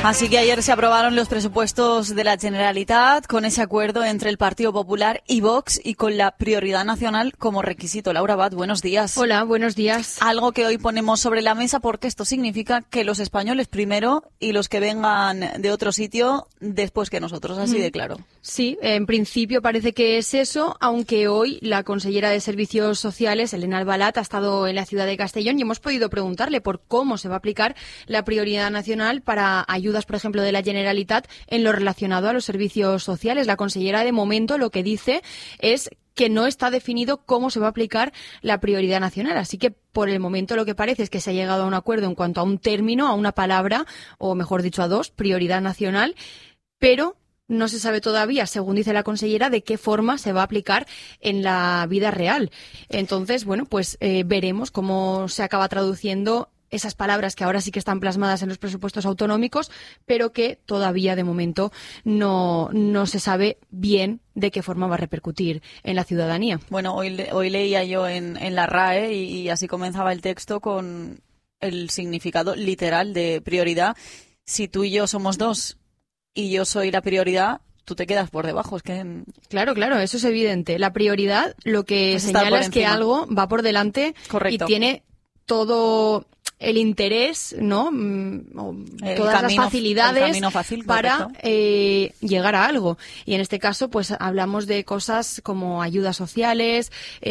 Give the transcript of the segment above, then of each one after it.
Así que ayer se aprobaron los presupuestos de la Generalitat con ese acuerdo entre el Partido Popular y Vox y con la prioridad nacional como requisito. Laura Abad, buenos días. Hola, buenos días. Algo que hoy ponemos sobre la mesa porque esto significa que los españoles primero y los que vengan de otro sitio después que nosotros, así de claro. Sí, en principio parece que es eso, aunque hoy la consellera de Servicios Sociales, Elena Albalat, ha estado en la ciudad de Castellón y hemos podido preguntarle por cómo se va a aplicar la prioridad nacional para ayudas, por ejemplo, de la Generalitat en lo relacionado a los servicios sociales. La consellera, de momento, lo que dice es que no está definido cómo se va a aplicar la prioridad nacional. Así que, por el momento, lo que parece es que se ha llegado a un acuerdo en cuanto a un término, a una palabra, o mejor dicho, a dos, prioridad nacional, pero no se sabe todavía, según dice la consellera, de qué forma se va a aplicar en la vida real. Entonces, bueno, pues veremos cómo se acaba traduciendo esas palabras que ahora sí que están plasmadas en los presupuestos autonómicos, pero que todavía de momento no se sabe bien de qué forma va a repercutir en la ciudadanía. Bueno, hoy leía yo en la RAE y así comenzaba el texto con el significado literal de prioridad. Si tú y yo somos dos y yo soy la prioridad, tú te quedas por debajo. Es que Claro, eso es evidente. La prioridad lo que pues señala es que algo va por delante. Correcto. Y tiene todo el interés, ¿no? Todas las facilidades fácil, para llegar a algo. Y en este caso, pues hablamos de cosas como ayudas sociales,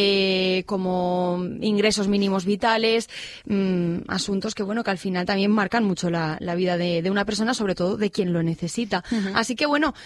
como ingresos mínimos vitales, asuntos que, bueno, que al final también marcan mucho la vida de una persona, sobre todo de quien lo necesita. Uh-huh. Así que, bueno,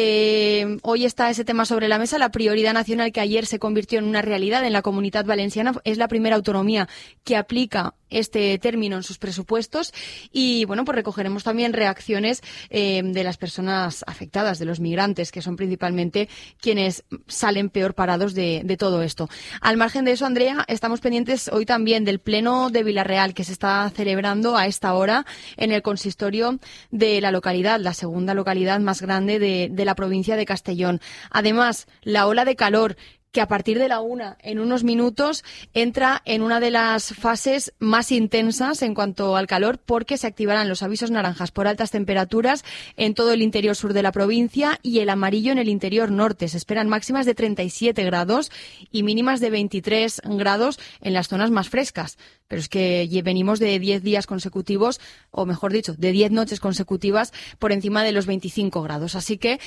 hoy está ese tema sobre la mesa. La prioridad nacional, que ayer se convirtió en una realidad en la Comunitat Valenciana, es la primera autonomía que aplica este término en sus presupuestos y, bueno, pues recogeremos también reacciones de las personas afectadas, de los migrantes, que son principalmente quienes salen peor parados de todo esto. Al margen de eso, Andrea, estamos pendientes hoy también del Pleno de Vilarreal, que se está celebrando a esta hora en el consistorio de la localidad, la segunda localidad más grande de la provincia de Castellón. Además, la ola de calor, que a partir de la 1, en unos minutos, entra en una de las fases más intensas en cuanto al calor, porque se activarán los avisos naranjas por altas temperaturas en todo el interior sur de la provincia y el amarillo en el interior norte. Se esperan máximas de 37 grados y mínimas de 23 grados en las zonas más frescas. Pero es que venimos de 10 días consecutivos, o mejor dicho, de 10 noches consecutivas por encima de los 25 grados. Así que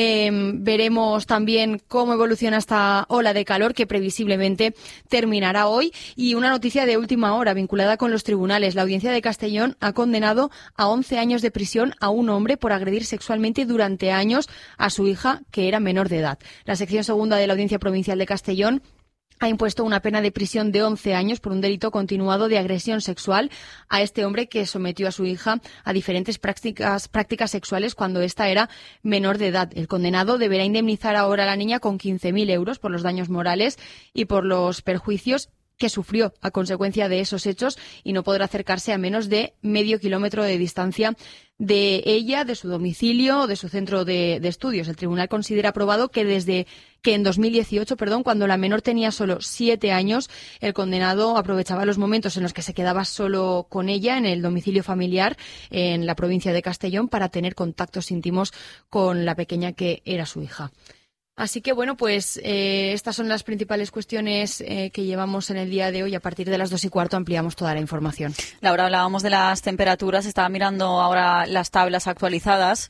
veremos también cómo evoluciona esta ola de calor, que previsiblemente terminará hoy. Y una noticia de última hora vinculada con los tribunales. La Audiencia de Castellón ha condenado a 11 años de prisión a un hombre por agredir sexualmente durante años a su hija, que era menor de edad. La sección segunda de la Audiencia Provincial de Castellón ha impuesto una pena de prisión de 11 años por un delito continuado de agresión sexual a este hombre, que sometió a su hija a diferentes prácticas sexuales cuando ésta era menor de edad. El condenado deberá indemnizar ahora a la niña con 15.000 euros por los daños morales y por los perjuicios que sufrió a consecuencia de esos hechos, y no podrá acercarse a menos de medio kilómetro de distancia de ella, de su domicilio o de su centro de estudios. El tribunal considera probado que desde que en 2018, cuando la menor tenía solo 7 años, el condenado aprovechaba los momentos en los que se quedaba solo con ella en el domicilio familiar en la provincia de Castellón para tener contactos íntimos con la pequeña, que era su hija. Así que, bueno, pues estas son las principales cuestiones que llevamos en el día de hoy. A partir de las 2:15 ampliamos toda la información. Laura, hablábamos de las temperaturas. Estaba mirando ahora las tablas actualizadas.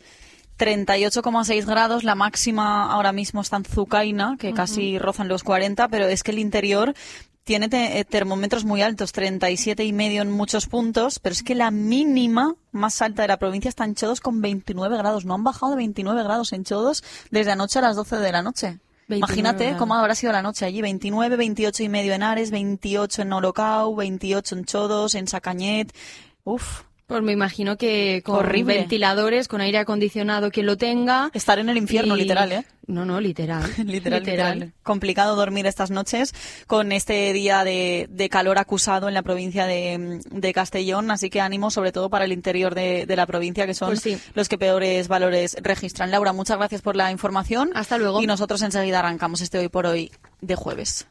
38,6 grados, la máxima ahora mismo está en Zucaina, que casi rozan los 40, pero es que el interior tiene termómetros muy altos, 37,5 en muchos puntos, pero es que la mínima más alta de la provincia está en Chodos con 29 grados. No han bajado de 29 grados en Chodos desde anoche a las 12 de la noche. Imagínate grados. Cómo habrá sido la noche allí. 29, 28,5 en Ares, 28 en Olocau, 28 en Chodos, en Sacañet. Uf. Pues me imagino que con ventiladores, con aire acondicionado, quien lo tenga. Estar en el infierno, literal, ¿eh? No, literal. literal. Complicado dormir estas noches con este día de calor acusado en la provincia de Castellón, así que ánimo sobre todo para el interior de la provincia, que son los que peores valores registran. Laura, muchas gracias por la información. Hasta luego. Y nosotros enseguida arrancamos este Hoy por Hoy de jueves.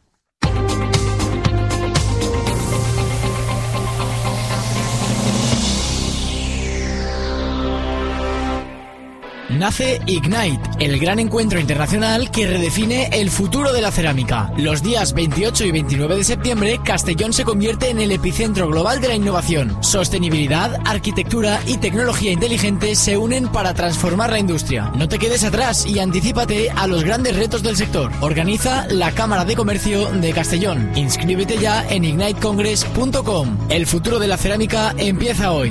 Nace Ignite, el gran encuentro internacional que redefine el futuro de la cerámica. Los días 28 y 29 de septiembre, Castellón se convierte en el epicentro global de la innovación. Sostenibilidad, arquitectura y tecnología inteligente se unen para transformar la industria. No te quedes atrás y anticípate a los grandes retos del sector. Organiza la Cámara de Comercio de Castellón. Inscríbete ya en ignitecongress.com. El futuro de la cerámica empieza hoy.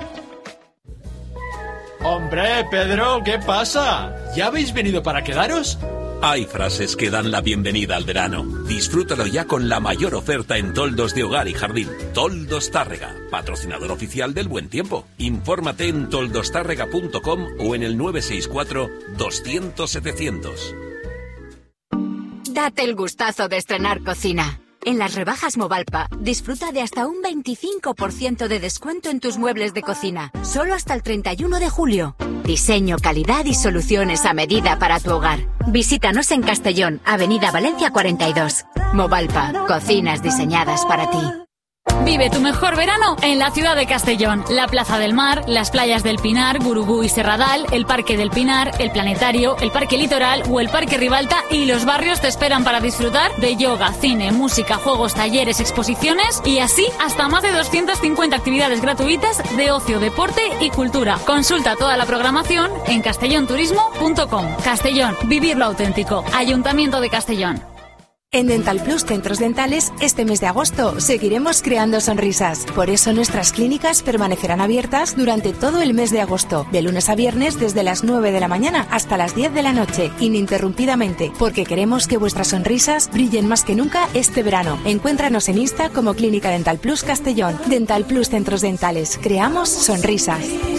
Hombre, Pedro, ¿qué pasa? ¿Ya habéis venido para quedaros? Hay frases que dan la bienvenida al verano. Disfrútalo ya con la mayor oferta en toldos de hogar y jardín. Toldos Tárrega, patrocinador oficial del Buen Tiempo. Infórmate en toldostárrega.com o en el 964 200 700. Date el gustazo de estrenar cocina. En las rebajas Movalpa, disfruta de hasta un 25% de descuento en tus muebles de cocina, solo hasta el 31 de julio. Diseño, calidad y soluciones a medida para tu hogar. Visítanos en Castellón, Avenida Valencia 42. Movalpa, cocinas diseñadas para ti. Vive tu mejor verano en la ciudad de Castellón. La Plaza del Mar, las playas del Pinar, Gurugú y Serradal, el Parque del Pinar, el Planetario, el Parque Litoral o el Parque Ribalta y los barrios te esperan para disfrutar de yoga, cine, música, juegos, talleres, exposiciones y así hasta más de 250 actividades gratuitas de ocio, deporte y cultura. Consulta toda la programación en castellonturismo.com. Castellón, vivir lo auténtico. Ayuntamiento de Castellón. En Dental Plus Centros Dentales, este mes de agosto seguiremos creando sonrisas. Por eso nuestras clínicas permanecerán abiertas durante todo el mes de agosto, de lunes a viernes desde las 9 de la mañana hasta las 10 de la noche, ininterrumpidamente, porque queremos que vuestras sonrisas brillen más que nunca este verano. Encuéntranos en Insta como Clínica Dental Plus Castellón. Dental Plus Centros Dentales, creamos sonrisas.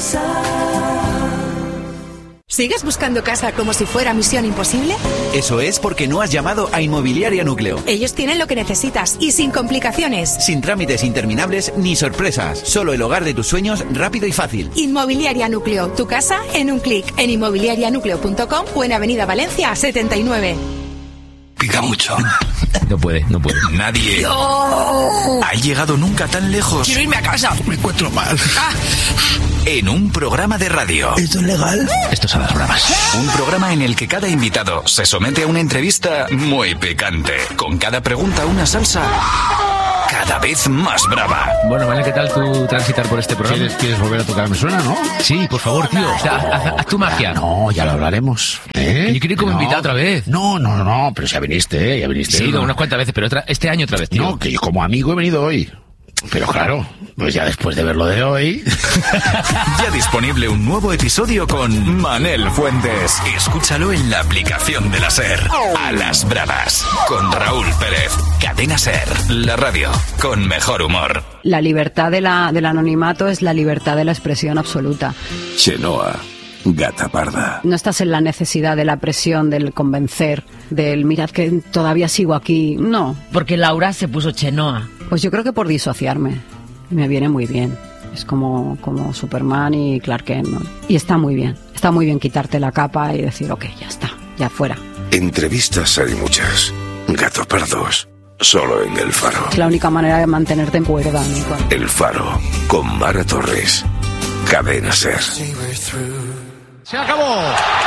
¿Sigues buscando casa como si fuera misión imposible? Eso es porque no has llamado a Inmobiliaria Núcleo. Ellos tienen lo que necesitas y sin complicaciones. Sin trámites interminables ni sorpresas. Solo el hogar de tus sueños rápido y fácil. Inmobiliaria Núcleo. Tu casa en un clic. En inmobiliarianucleo.com o en Avenida Valencia 79. Pica mucho. No puede. Nadie ha llegado nunca tan lejos. Quiero irme a casa. Me encuentro mal. En un programa de radio. ¿Esto es legal? Esto es a las bravas. Un programa en el que cada invitado se somete a una entrevista muy picante. Con cada pregunta una salsa cada vez más brava. Bueno, vale, ¿qué tal tu transitar por este programa? ¿Quieres volver a tocar? ¿Me suena, no? Sí, por favor, tío. O sea, haz tu magia. No, ya lo hablaremos. Yo quiero ir como invitado otra vez. No, pero ya viniste. Sí, unas cuantas veces, pero este año otra vez, tío. No, que yo como amigo he venido hoy. Pero claro, pues ya después de ver lo de hoy... Ya disponible un nuevo episodio con Manel Fuentes. Escúchalo en la aplicación de la SER. A las bravas, con Raúl Pérez. Cadena SER, la radio con mejor humor. La libertad del anonimato es la libertad de la expresión absoluta. Chenoa, gata parda. No estás en la necesidad de la presión, del convencer, del mirad que todavía sigo aquí. No. Porque Laura se puso Chenoa. Pues yo creo que por disociarme. Me viene muy bien. Es como Superman y Clark Kent, ¿no? Y está muy bien. Está muy bien quitarte la capa y decir, ok, ya está, ya fuera. Entrevistas hay muchas. Gato pardos. Solo en El Faro. Es la única manera de mantenerte en cuerda, ¿no? El Faro, con Mara Torres. Cadena SER. Se acabó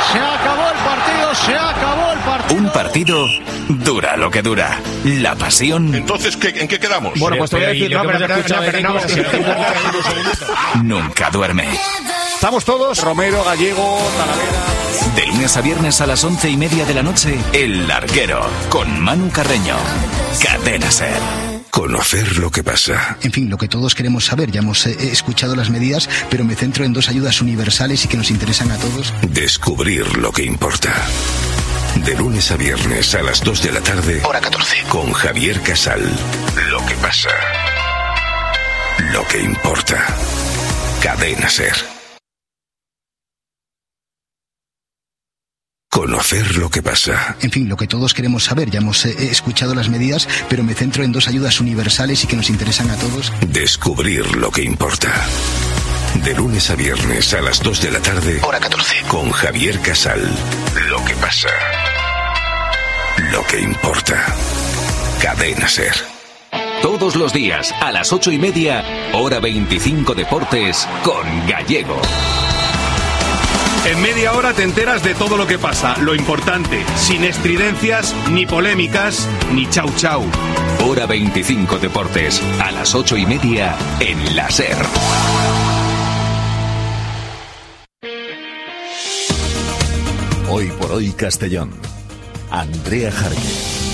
el partido. Un partido dura lo que dura. La pasión. Entonces, ¿en qué quedamos? Bueno, pues te voy a decir, nunca duerme. Estamos todos, Romero, Gallego, Talavera. De lunes a viernes a las 11:30 de la noche, El Larguero, con Manu Carreño. Cadena SER. Conocer lo que pasa. En fin, lo que todos queremos saber. Ya hemos escuchado las medidas, pero me centro en dos ayudas universales y que nos interesan a todos. Descubrir lo que importa. De lunes a viernes a las 2 de la tarde. Hora 14. Con Javier Casal. Lo que pasa. Lo que importa. Cadena SER. Conocer lo que pasa. En fin, lo que todos queremos saber. Ya hemos escuchado las medidas, pero me centro en dos ayudas universales y que nos interesan a todos. Descubrir lo que importa. De lunes a viernes a las 2 de la tarde. Hora 14. Con Javier Casal. Lo que pasa. Lo que importa. Cadena SER. Todos los días a las 8:30, hora 25 Deportes con Gallego. En media hora te enteras de todo lo que pasa, lo importante, sin estridencias, ni polémicas, ni chau chau. Hora 25 Deportes, a las 8:30 en la SER. Hoy por hoy Castellón. Andrea Jarque.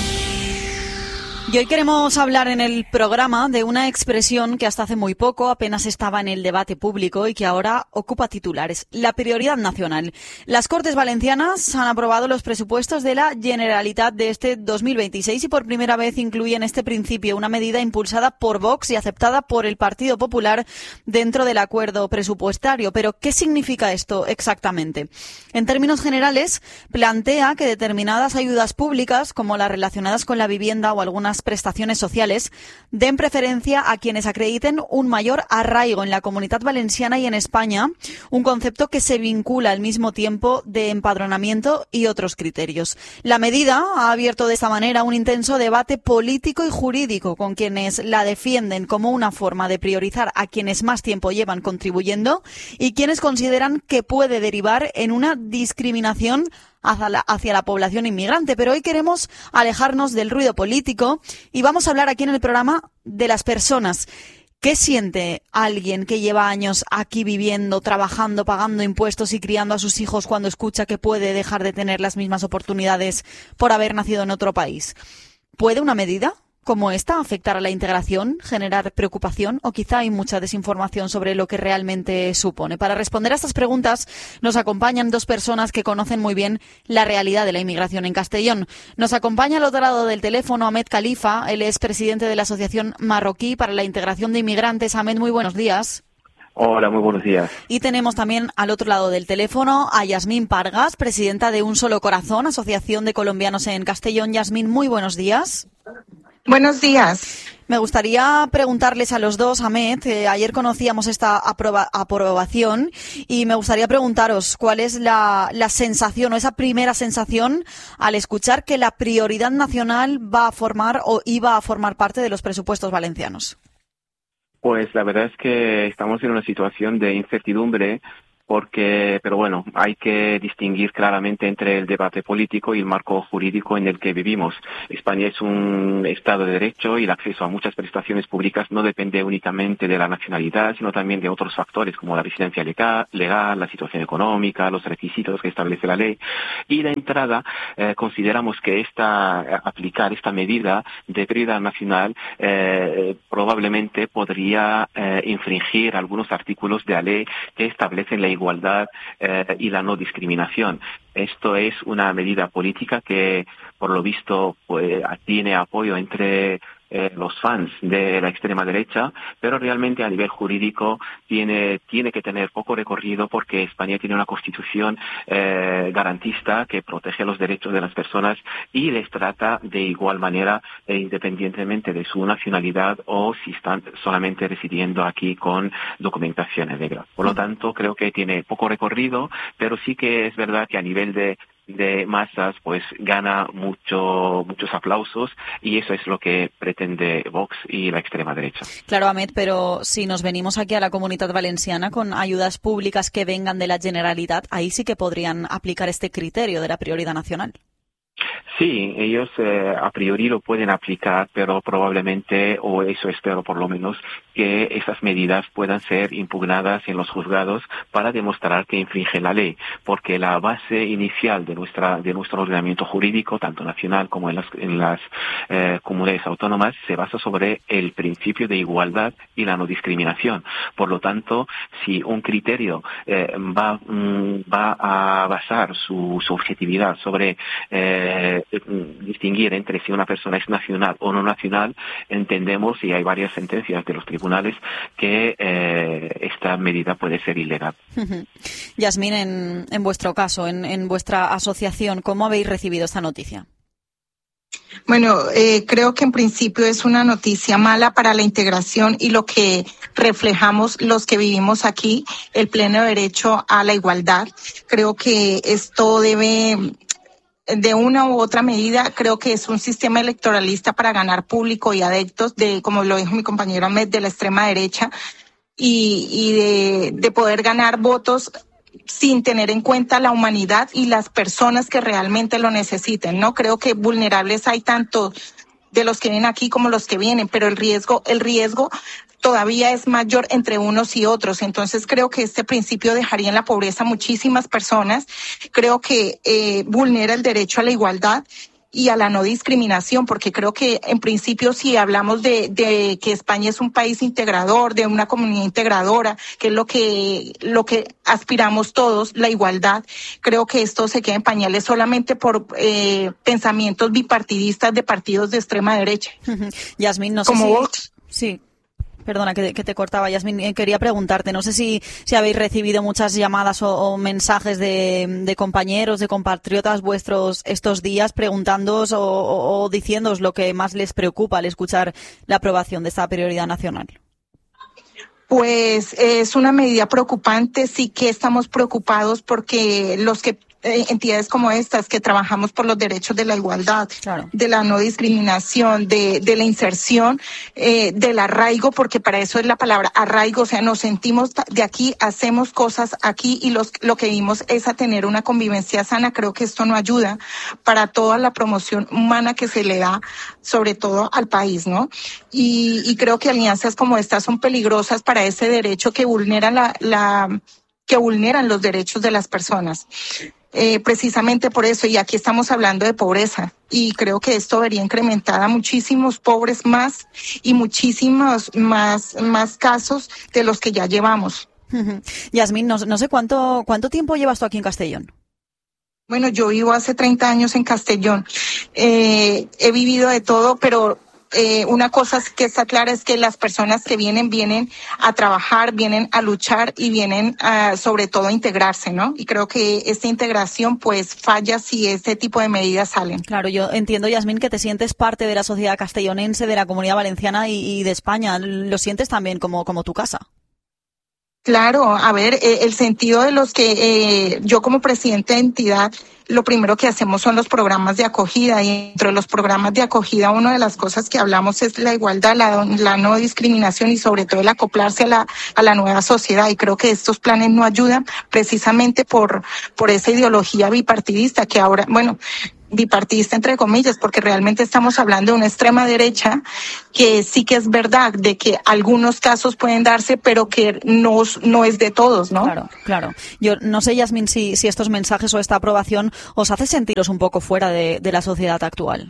Y hoy queremos hablar en el programa de una expresión que hasta hace muy poco apenas estaba en el debate público y que ahora ocupa titulares: la prioridad nacional. Las Cortes Valencianas han aprobado los presupuestos de la Generalitat de este 2026 y por primera vez incluyen este principio, una medida impulsada por Vox y aceptada por el Partido Popular dentro del acuerdo presupuestario. Pero, ¿qué significa esto exactamente? En términos generales, plantea que determinadas ayudas públicas, como las relacionadas con la vivienda o algunas prestaciones sociales, den preferencia a quienes acrediten un mayor arraigo en la Comunidad Valenciana y en España, un concepto que se vincula al mismo tiempo de empadronamiento y otros criterios. La medida ha abierto de esta manera un intenso debate político y jurídico con quienes la defienden como una forma de priorizar a quienes más tiempo llevan contribuyendo y quienes consideran que puede derivar en una discriminación hacia la población inmigrante. Pero hoy queremos alejarnos del ruido político y vamos a hablar aquí en el programa de las personas. ¿Qué siente alguien que lleva años aquí viviendo, trabajando, pagando impuestos y criando a sus hijos cuando escucha que puede dejar de tener las mismas oportunidades por haber nacido en otro país? ¿Puede una medida como esta afectar a la integración, generar preocupación o quizá hay mucha desinformación sobre lo que realmente supone? Para responder a estas preguntas nos acompañan dos personas que conocen muy bien la realidad de la inmigración en Castellón. Nos acompaña al otro lado del teléfono Ahmed Khalifa, él es presidente de la Asociación Marroquí para la Integración de Inmigrantes. Ahmed, muy buenos días. Hola, muy buenos días. Y tenemos también al otro lado del teléfono a Yasmín Pargas, presidenta de Un Solo Corazón, Asociación de Colombianos en Castellón. Yasmín, muy buenos días. Buenos días. Me gustaría preguntarles a los dos, Ahmed, ayer conocíamos esta aprobación y me gustaría preguntaros cuál es la sensación o esa primera sensación al escuchar que la prioridad nacional va a formar o iba a formar parte de los presupuestos valencianos. Pues la verdad es que estamos en una situación de incertidumbre pero bueno, hay que distinguir claramente entre el debate político y el marco jurídico en el que vivimos. España es un Estado de Derecho y el acceso a muchas prestaciones públicas no depende únicamente de la nacionalidad, sino también de otros factores como la residencia legal, la situación económica, los requisitos que establece la ley. Y de entrada, consideramos que aplicar esta medida de prioridad nacional probablemente podría infringir algunos artículos de la ley que establecen la igualdad y la no discriminación. Esto es una medida política que, por lo visto, pues, tiene apoyo entre los fans de la extrema derecha, pero realmente a nivel jurídico tiene que tener poco recorrido porque España tiene una constitución garantista que protege los derechos de las personas y les trata de igual manera independientemente de su nacionalidad o si están solamente residiendo aquí con documentación negra. Por lo tanto, creo que tiene poco recorrido, pero sí que es verdad que a nivel de masas, pues gana muchos aplausos y eso es lo que pretende Vox y la extrema derecha. Claro, Ahmed, pero si nos venimos aquí a la Comunidad Valenciana con ayudas públicas que vengan de la Generalitat, ahí sí que podrían aplicar este criterio de la prioridad nacional. Sí, ellos a priori lo pueden aplicar, pero probablemente, o eso espero por lo menos, que esas medidas puedan ser impugnadas en los juzgados para demostrar que infringen la ley, porque la base inicial de nuestro ordenamiento jurídico, tanto nacional como en las comunidades autónomas, se basa sobre el principio de igualdad y la no discriminación. Por lo tanto, si un criterio va a basar su objetividad sobre distinguir entre si una persona es nacional o no nacional, entendemos, y hay varias sentencias de los tribunales, que esta medida puede ser ilegal. Yasmín, en vuestro caso, en vuestra asociación, ¿cómo habéis recibido esta noticia? Bueno, creo que en principio es una noticia mala para la integración y lo que reflejamos los que vivimos aquí, el pleno derecho a la igualdad. Creo que esto debe, de una u otra medida, creo que es un sistema electoralista para ganar público y adeptos como lo dijo mi compañero Ahmed, de la extrema derecha y de poder ganar votos sin tener en cuenta la humanidad y las personas que realmente lo necesiten, ¿no? Creo que vulnerables hay tanto de los que vienen aquí como los que vienen, pero el riesgo todavía es mayor entre unos y otros. Entonces creo que este principio dejaría en la pobreza a muchísimas personas. Creo que vulnera el derecho a la igualdad y a la no discriminación, porque creo que en principio si hablamos de que España es un país integrador, de una comunidad integradora, que es lo que aspiramos todos, la igualdad, creo que esto se queda en pañales solamente por pensamientos bipartidistas de partidos de extrema derecha. Yasmín, no sé como si... Vox. Sí. Perdona que te cortaba, Yasmín. Quería preguntarte, no sé si habéis recibido muchas llamadas o mensajes de compañeros, de compatriotas vuestros estos días preguntándoos o diciéndoos lo que más les preocupa al escuchar la aprobación de esta prioridad nacional. Pues es una medida preocupante, sí que estamos preocupados porque los que entidades como estas que trabajamos por los derechos de la igualdad, claro, de la no discriminación, de la inserción, del arraigo, porque para eso es la palabra arraigo, o sea, nos sentimos de aquí, hacemos cosas aquí y lo que vimos es a tener una convivencia sana. Creo que esto no ayuda para toda la promoción humana que se le da, sobre todo al país, ¿no? Y creo que alianzas como estas son peligrosas para ese derecho que vulneran que vulneran los derechos de las personas. Precisamente por eso, y aquí estamos hablando de pobreza, y creo que esto vería incrementar a muchísimos pobres más y muchísimos más casos de los que ya llevamos. Yasmín, no sé cuánto tiempo llevas tú aquí en Castellón. Bueno, yo vivo hace 30 años en Castellón. He vivido de todo, pero una cosa que está clara es que las personas que vienen a trabajar, vienen a luchar y vienen sobre todo a integrarse, ¿no? Y creo que esta integración pues falla si este tipo de medidas salen. Claro, yo entiendo, Yasmín, que te sientes parte de la sociedad castellonense, de la Comunidad Valenciana y de España. ¿Lo sientes también como tu casa? Claro, a ver, el sentido de los que yo como presidente de entidad, lo primero que hacemos son los programas de acogida, y dentro de los programas de acogida una de las cosas que hablamos es la igualdad, la no discriminación y sobre todo el acoplarse a la nueva sociedad, y creo que estos planes no ayudan precisamente por esa ideología bipartidista que ahora, bueno, bipartidista entre comillas, porque realmente estamos hablando de una extrema derecha que sí que es verdad de que algunos casos pueden darse, pero que no es de todos, ¿no? Claro. Yo no sé, Yasmín, si estos mensajes o esta aprobación os hace sentiros un poco fuera de la sociedad actual.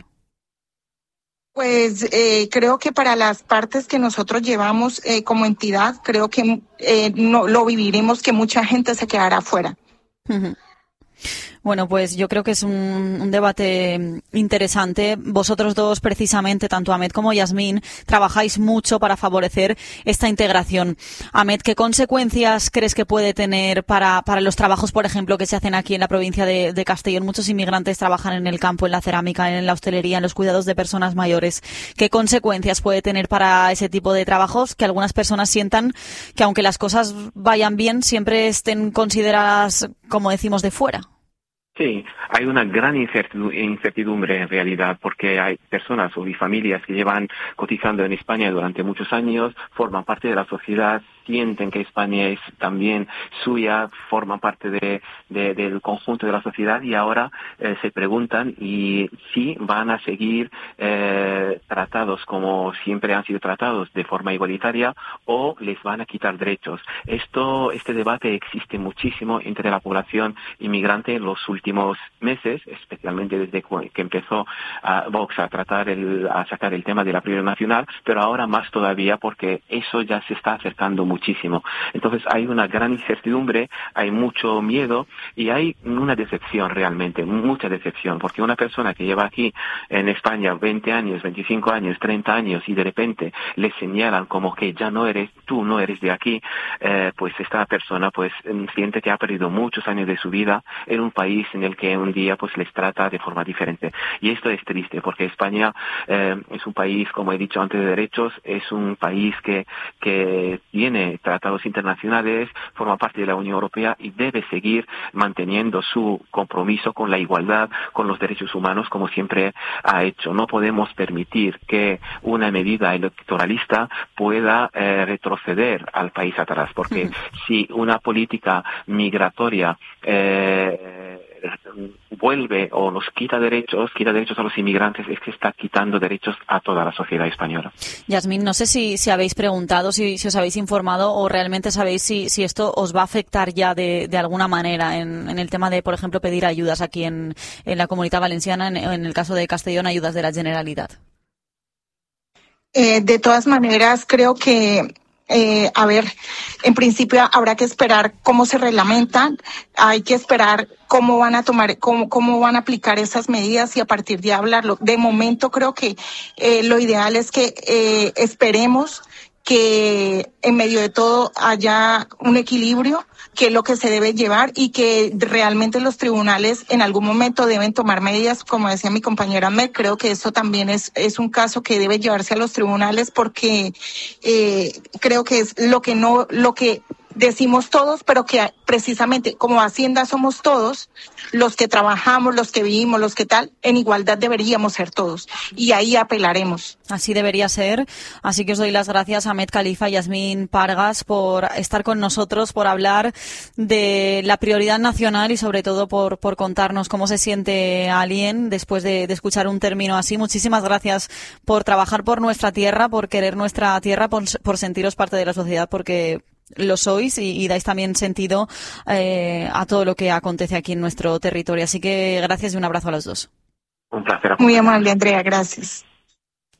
Pues creo que para las partes que nosotros llevamos como entidad, creo que no lo viviremos, que mucha gente se quedará fuera. Bueno, pues yo creo que es un debate interesante. Vosotros dos, precisamente, tanto Ahmed como Yasmín, trabajáis mucho para favorecer esta integración. Ahmed, ¿qué consecuencias crees que puede tener para los trabajos, por ejemplo, que se hacen aquí en la provincia de Castellón? Muchos inmigrantes trabajan en el campo, en la cerámica, en la hostelería, en los cuidados de personas mayores. ¿Qué consecuencias puede tener para ese tipo de trabajos que algunas personas sientan que, aunque las cosas vayan bien, siempre estén consideradas, como decimos, de fuera? Sí, hay una gran incertidumbre en realidad, porque hay personas o familias que llevan cotizando en España durante muchos años, forman parte de la sociedad, sienten que España es también suya, forman parte del conjunto de la sociedad y ahora se preguntan y si van a seguir tratados como siempre han sido tratados, de forma igualitaria, o les van a quitar derechos. Este debate existe muchísimo entre la población inmigrante en los últimos meses, especialmente desde que empezó Vox a sacar el tema de la prioridad nacional, pero ahora más todavía porque eso ya se está acercando muchísimo. Entonces hay una gran incertidumbre, hay mucho miedo y hay una decepción realmente, mucha decepción, porque una persona que lleva aquí en España 20 años, 25 años, 30 años y de repente le señalan como que tú no eres de aquí, pues esta persona pues siente que ha perdido muchos años de su vida en un país en el que un día pues les trata de forma diferente. Y esto es triste porque España es un país, como he dicho antes, de derechos, es un país que tiene tiene tratados internacionales, forma parte de la Unión Europea y debe seguir manteniendo su compromiso con la igualdad, con los derechos humanos, como siempre ha hecho. No podemos permitir que una medida electoralista pueda retroceder al país atrás, porque si una política migratoria vuelve o nos quita derechos a los inmigrantes, es que está quitando derechos a toda la sociedad española. Yasmín, no sé si habéis preguntado, si os habéis informado o realmente sabéis si esto os va a afectar ya de alguna manera en el tema de, por ejemplo, pedir ayudas aquí en la Comunitat Valenciana, en el caso de Castellón, ayudas de la Generalitat. De todas maneras, creo que en principio habrá que esperar cómo se reglamentan, hay que esperar cómo van a tomar, cómo van a aplicar esas medidas y a partir de hablarlo. De momento creo que lo ideal es que esperemos que en medio de todo haya un equilibrio, que es lo que se debe llevar y que realmente los tribunales en algún momento deben tomar medidas, como decía mi compañera Mel. Creo que eso también es un caso que debe llevarse a los tribunales porque creo que es lo que decimos todos, pero que precisamente como Hacienda somos todos, los que trabajamos, los que vivimos, los que tal, en igualdad deberíamos ser todos. Y ahí apelaremos. Así debería ser. Así que os doy las gracias a Ahmed Khalifa y Yasmín Pargas por estar con nosotros, por hablar de la prioridad nacional y sobre todo por contarnos cómo se siente alguien después de escuchar un término así. Muchísimas gracias por trabajar por nuestra tierra, por querer nuestra tierra, por sentiros parte de la sociedad, porque lo sois y dais también sentido a todo lo que acontece aquí en nuestro territorio. Así que gracias y un abrazo a los dos. Un placer. Muy amable, Andrea, gracias.